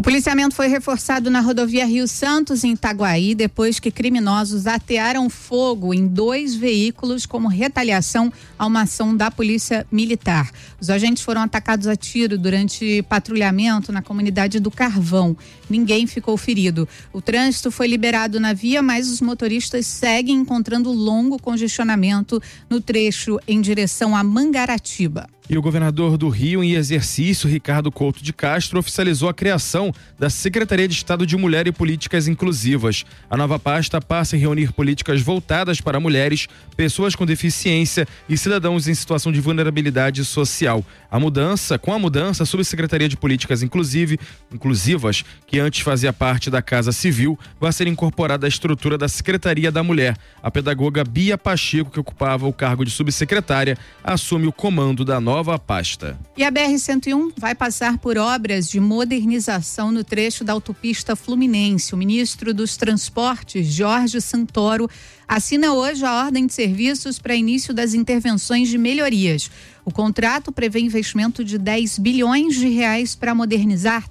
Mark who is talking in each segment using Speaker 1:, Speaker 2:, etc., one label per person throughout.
Speaker 1: policiamento foi reforçado na rodovia Rio Santos, em Itaguaí, depois que criminosos atearam fogo em 2 veículos como retaliação a uma ação da Polícia Militar. Os agentes foram atacados a tiro durante patrulhamento na comunidade do Carvão. Ninguém ficou ferido. O trânsito foi liberado na via, mas os motoristas seguem encontrando longo congestionamento no trecho em direção a Mangaratiba.
Speaker 2: E o governador do Rio, em exercício, Ricardo Couto de Castro, oficializou a criação da Secretaria de Estado de Mulher e Políticas Inclusivas. A nova pasta passa a reunir políticas voltadas para mulheres, pessoas com deficiência e cidadãos em situação de vulnerabilidade social. Com a mudança, a Subsecretaria de Políticas Inclusivas, que antes fazia parte da Casa Civil, vai ser incorporada à estrutura da Secretaria da Mulher. A pedagoga Bia Pacheco, que ocupava o cargo de subsecretária, assume o comando da nova pasta.
Speaker 1: E a BR-101 vai passar por obras de modernização no trecho da autopista Fluminense. O ministro dos Transportes, Jorge Santoro, assina hoje a ordem de serviços para início das intervenções de melhorias. O contrato prevê investimento de 10 bilhões de reais para modernizar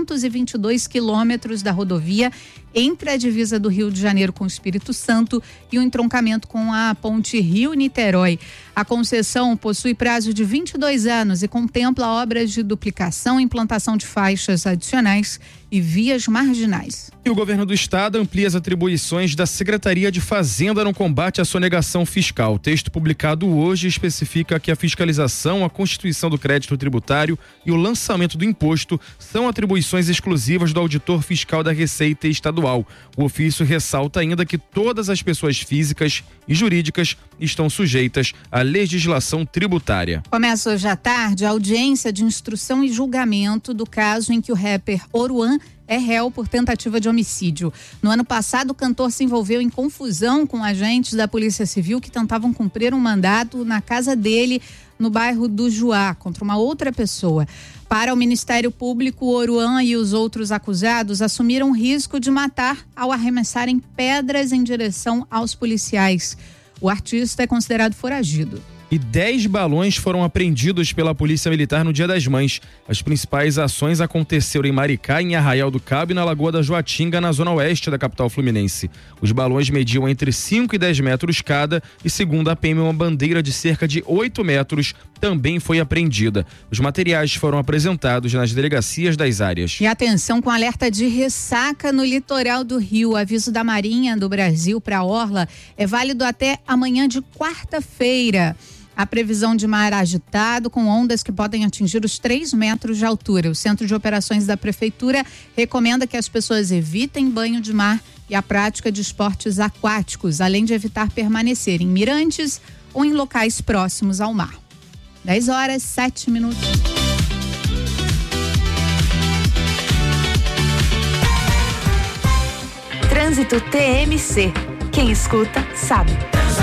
Speaker 1: 322 quilômetros da rodovia entre a divisa do Rio de Janeiro com o Espírito Santo e o entroncamento com a ponte Rio-Niterói. A concessão possui prazo de 22 anos e contempla obras de duplicação, implantação de faixas adicionais e vias marginais.
Speaker 2: E o governo do estado amplia as atribuições da Secretaria de Fazenda no combate à sonegação fiscal. O texto publicado hoje especifica que a fiscalização, a constituição do crédito tributário e o lançamento do imposto são atribuições exclusivas do auditor fiscal da Receita Estadual. O ofício ressalta ainda que todas as pessoas físicas e jurídicas estão sujeitas à legislação tributária.
Speaker 1: Começa hoje à tarde a audiência de instrução e julgamento do caso em que o rapper Oruan é réu por tentativa de homicídio. No ano passado, o cantor se envolveu em confusão com agentes da Polícia Civil que tentavam cumprir um mandato na casa dele, no bairro do Juá, contra uma outra pessoa. Para o Ministério Público, o Oruan e os outros acusados assumiram o risco de matar ao arremessarem pedras em direção aos policiais. O artista é considerado foragido.
Speaker 2: E 10 balões foram apreendidos pela Polícia Militar no Dia das Mães. As principais ações aconteceram em Maricá, em Arraial do Cabo e na Lagoa da Joatinga, na zona oeste da capital fluminense. Os balões mediam entre 5 e 10 metros cada e, segundo a PM, uma bandeira de cerca de 8 metros também foi apreendida. Os materiais foram apresentados nas delegacias das áreas.
Speaker 1: E atenção com alerta de ressaca no litoral do Rio. O aviso da Marinha do Brasil para a Orla é válido até amanhã de quarta-feira. A previsão de mar agitado com ondas que podem atingir os 3 metros de altura. O Centro de Operações da Prefeitura recomenda que as pessoas evitem banho de mar e a prática de esportes aquáticos, além de evitar permanecer em mirantes ou em locais próximos ao mar. 10h07.
Speaker 3: Trânsito TMC. Quem escuta, sabe.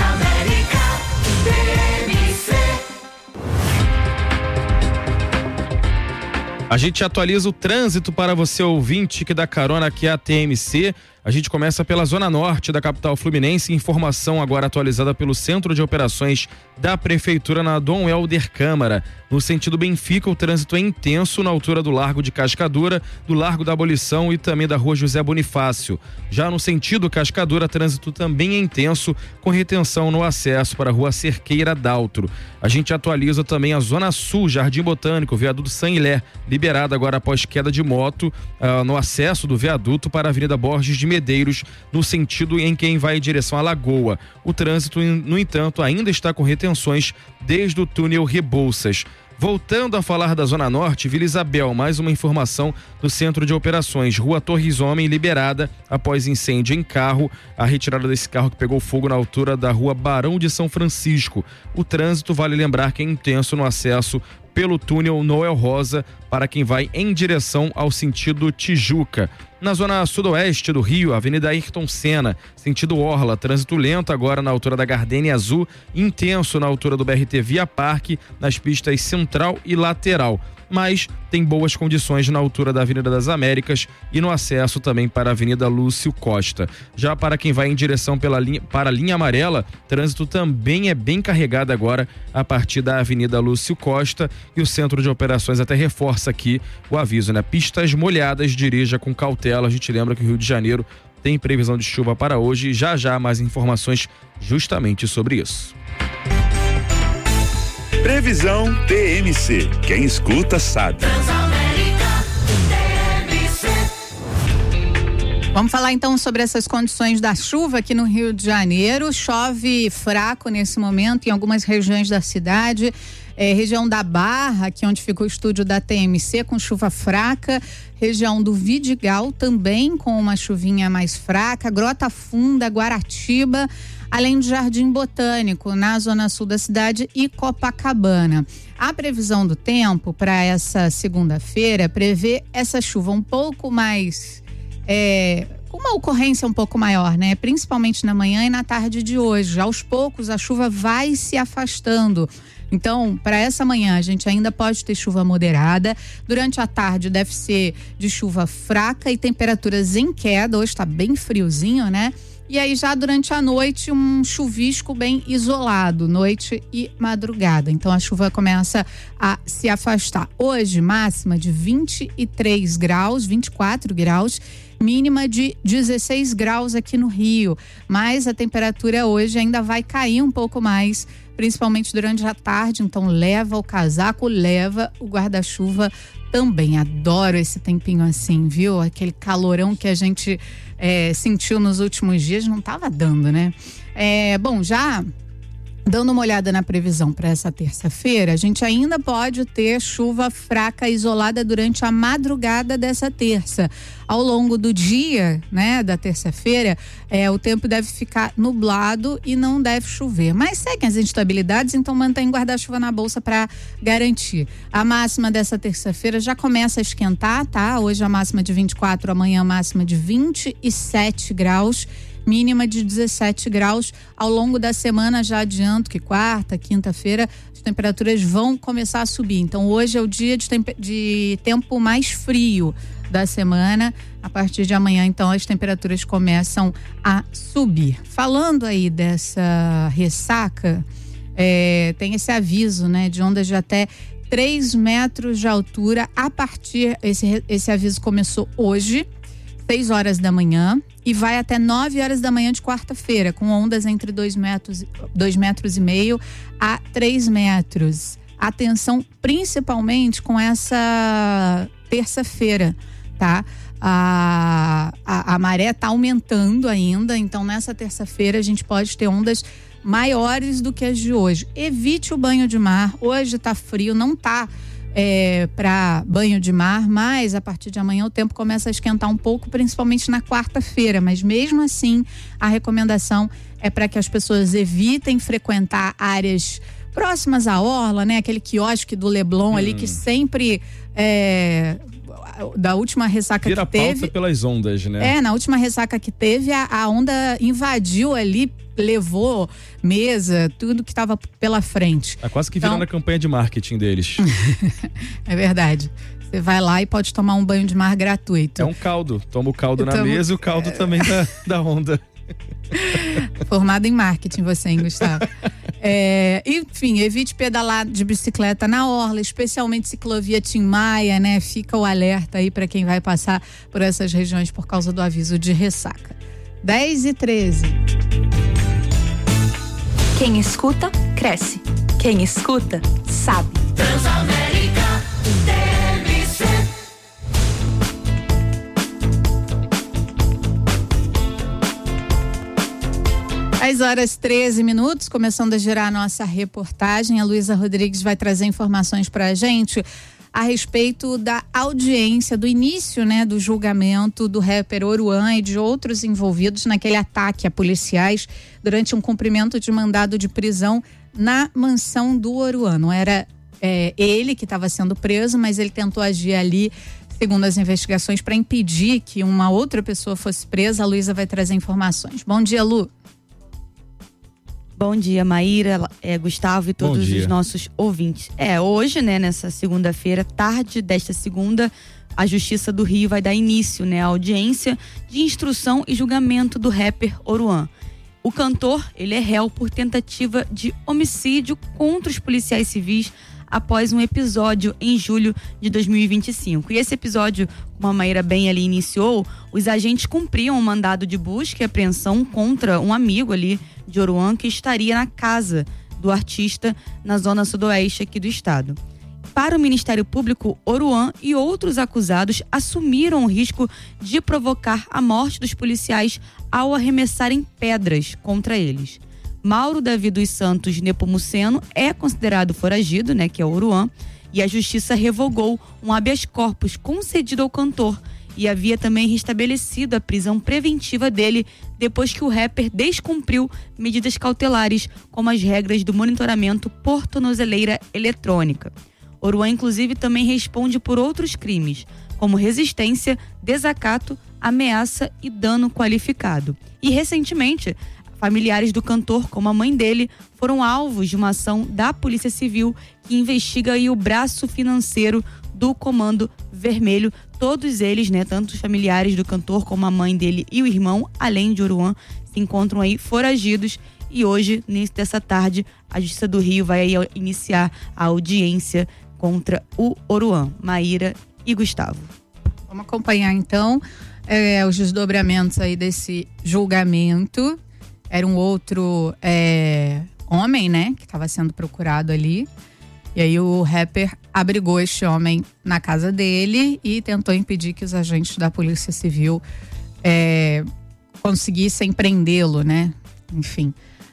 Speaker 2: A gente atualiza o trânsito para você ouvinte que dá carona aqui à TMC. A gente começa pela zona norte da capital fluminense. Informação agora atualizada pelo Centro de Operações da Prefeitura na Dom Helder Câmara. No sentido Benfica, o trânsito é intenso na altura do Largo de Cascadura, do Largo da Abolição e também da Rua José Bonifácio. Já no sentido Cascadura, trânsito também é intenso, com retenção no acesso para a Rua Cerqueira Daltro. A gente atualiza também a Zona Sul, Jardim Botânico, viaduto Sanilé, liberado agora após queda de moto no acesso do viaduto para a Avenida Borges de Medeiros, no sentido em quem vai em direção à Lagoa. O trânsito, no entanto, ainda está com retenções desde o túnel Rebouças. Voltando a falar da Zona Norte, Vila Isabel, mais uma informação do Centro de Operações. Rua Torres Homem liberada após incêndio em carro. A retirada desse carro que pegou fogo na altura da Rua Barão de São Francisco. O trânsito, vale lembrar que é intenso no acesso pelo túnel Noel Rosa para quem vai em direção ao sentido Tijuca. Na zona sudoeste do Rio, Avenida Ayrton Senna, sentido Orla, trânsito lento agora na altura da Gardênia Azul, intenso na altura do BRT Via Parque, nas pistas central e lateral. mas tem boas condições na altura da Avenida das Américas e no acesso também para a Avenida Lúcio Costa. Já para quem vai em direção para a linha amarela, trânsito também é bem carregado agora a partir da Avenida Lúcio Costa, e o Centro de Operações até reforça aqui o aviso, né? Pistas molhadas, dirija com cautela. A gente lembra que o Rio de Janeiro tem previsão de chuva para hoje, e já mais informações justamente sobre isso.
Speaker 4: Previsão TMC. Quem escuta sabe.
Speaker 1: Vamos falar então sobre essas condições da chuva aqui no Rio de Janeiro. Chove fraco nesse momento em algumas regiões da cidade. Região da Barra, aqui onde fica o estúdio da TMC, com chuva fraca. Região do Vidigal também com uma chuvinha mais fraca. Grota Funda, Guaratiba, além de Jardim Botânico, na zona sul da cidade, e Copacabana. A previsão do tempo para essa segunda-feira prevê essa chuva um pouco mais... uma ocorrência um pouco maior, né? Principalmente na manhã e na tarde de hoje. Aos poucos a chuva vai se afastando. Então, para essa manhã a gente ainda pode ter chuva moderada. Durante a tarde deve ser de chuva fraca e temperaturas em queda. Hoje está bem friozinho, né? E aí já durante a noite um chuvisco bem isolado, noite e madrugada. Então a chuva começa a se afastar. Hoje máxima de 23 graus, 24 graus, mínima de 16 graus aqui no Rio. Mas a temperatura hoje ainda vai cair um pouco mais, principalmente durante a tarde. Então leva o casaco, leva o guarda-chuva também. Adoro esse tempinho assim, viu? Aquele calorão que a gente sentiu nos últimos dias não estava dando, né? Bom, já dando uma olhada na previsão para essa terça-feira, a gente ainda pode ter chuva fraca isolada durante a madrugada dessa terça. Ao longo do dia, né, da terça-feira, o tempo deve ficar nublado e não deve chover. Mas seguem as instabilidades, então mantém guarda-chuva na bolsa para garantir. A máxima dessa terça-feira já começa a esquentar, tá? Hoje a máxima de 24, amanhã a máxima de 27 graus. Mínima de 17 graus. Ao longo da semana, já adianto que quarta, quinta-feira, as temperaturas vão começar a subir. Então hoje é o dia de tempo mais frio da semana. A partir de amanhã, então, as temperaturas começam a subir. Falando aí dessa ressaca, tem esse aviso, né, de ondas de até 3 metros de altura. A partir, esse aviso começou hoje, 6 horas da manhã, e vai até 9 horas da manhã de quarta-feira, com ondas entre 2,5 metros a 3 metros. Atenção, principalmente com essa terça-feira, tá? A maré tá aumentando ainda, então nessa terça-feira a gente pode ter ondas maiores do que as de hoje. Evite o banho de mar. Hoje tá frio, não tá para banho de mar, mas a partir de amanhã o tempo começa a esquentar um pouco, principalmente na quarta-feira, mas mesmo assim a recomendação é para que as pessoas evitem frequentar áreas próximas à orla, né? Aquele quiosque do Leblon ali que sempre da última ressaca
Speaker 2: vira
Speaker 1: que teve.
Speaker 2: Pauta pelas ondas, né?
Speaker 1: Na última ressaca que teve, a onda invadiu ali, levou mesa, tudo que estava pela frente.
Speaker 2: Tá quase que virando a campanha de marketing deles.
Speaker 1: É verdade. Você vai lá e pode tomar um banho de mar gratuito.
Speaker 2: É um caldo. Toma o caldo na mesa e o caldo também da onda.
Speaker 1: Formado em marketing você, hein, Gustavo? Enfim, evite pedalar de bicicleta na orla, especialmente ciclovia Tim Maia, né? Fica o alerta aí para quem vai passar por essas regiões por causa do aviso de ressaca. 10h13.
Speaker 3: Quem escuta, cresce. Quem escuta, sabe.
Speaker 5: Transamérica TMC.
Speaker 1: 10h13, começando a girar a nossa reportagem. A Luísa Rodrigues vai trazer informações para a gente a respeito da audiência, do início, né, do julgamento do rapper Oruan e de outros envolvidos naquele ataque a policiais durante um cumprimento de mandado de prisão na mansão do Oruan. Não era ele que estava sendo preso, mas ele tentou agir ali, segundo as investigações, para impedir que uma outra pessoa fosse presa. A Luísa vai trazer informações. Bom dia, Lu.
Speaker 6: Bom dia, Maíra, Gustavo e todos
Speaker 2: Bom dia.
Speaker 6: os nossos ouvintes. Hoje, né, nessa segunda-feira, tarde desta segunda, a Justiça do Rio vai dar início, né, à audiência de instrução e julgamento do rapper Oruan. O cantor, ele é réu por tentativa de homicídio contra os policiais civis após um episódio em julho de 2025. E esse episódio, como a Maíra bem ali iniciou, os agentes cumpriam um mandado de busca e apreensão contra um amigo ali de Oruan que estaria na casa do artista na zona sudoeste aqui do estado. Para o Ministério Público, Oruan e outros acusados assumiram o risco de provocar a morte dos policiais ao arremessarem pedras contra eles. Mauro Davi dos Santos Nepomuceno é considerado foragido, né, que é o Oruan, e a justiça revogou um habeas corpus concedido ao cantor e havia também restabelecido a prisão preventiva dele depois que o rapper descumpriu medidas cautelares, como as regras do monitoramento por tornozeleira eletrônica. Oruan, inclusive, também responde por outros crimes, como resistência, desacato, ameaça e dano qualificado. E, recentemente, familiares do cantor, como a mãe dele, foram alvos de uma ação da Polícia Civil que investiga aí o braço financeiro do Comando Vermelho. Todos eles, né, tanto os familiares do cantor como a mãe dele e o irmão, além de Oruan, se encontram aí foragidos. E hoje, nessa dessa tarde, a Justiça do Rio vai aí iniciar a audiência contra o Oruan. Maíra e Gustavo.
Speaker 1: Vamos acompanhar então os desdobramentos aí desse julgamento. Era um outro homem, né, que estava sendo procurado ali. E aí o rapper abrigou este homem na casa dele e tentou impedir que os agentes da Polícia Civil conseguissem prendê-lo, né? Enfim.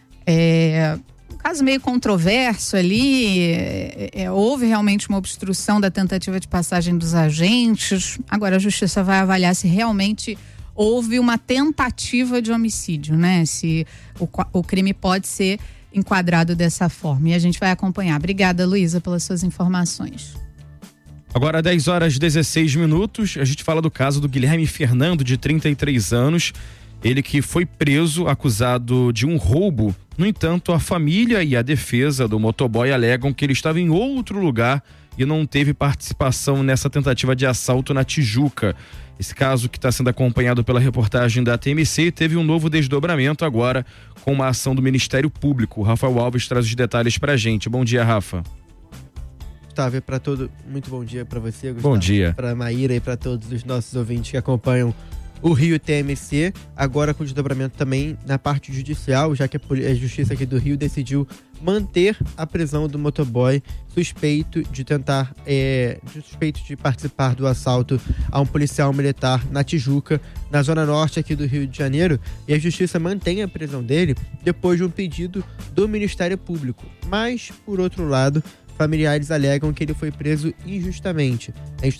Speaker 1: Um caso meio controverso ali. Houve realmente uma obstrução da tentativa de passagem dos agentes. Agora a justiça vai avaliar se realmente houve uma tentativa de homicídio, né? Se o crime pode ser enquadrado dessa forma. E a gente vai acompanhar. Obrigada, Luísa, pelas suas informações.
Speaker 2: Agora, 10h16, a gente fala do caso do Guilherme Fernando, de 33 anos. Ele que foi preso, acusado de um roubo. No entanto, a família e a defesa do motoboy alegam que ele estava em outro lugar e não teve participação nessa tentativa de assalto na Tijuca. Esse caso, que está sendo acompanhado pela reportagem da TMC, teve um novo desdobramento agora com uma ação do Ministério Público. O Rafael Alves traz os detalhes pra gente. Bom dia, Rafa.
Speaker 7: Gustavo, muito bom dia para você, Gustavo.
Speaker 2: Bom dia.
Speaker 7: Para Maíra e para todos os nossos ouvintes que acompanham o Rio TMC, agora com desdobramento também na parte judicial, já que a Justiça aqui do Rio decidiu manter a prisão do motoboy suspeito de participar do assalto a um policial militar na Tijuca, na zona norte aqui do Rio de Janeiro, e a Justiça mantém a prisão dele depois de um pedido do Ministério Público. Mas, por outro lado, familiares alegam que ele foi preso injustamente. A gente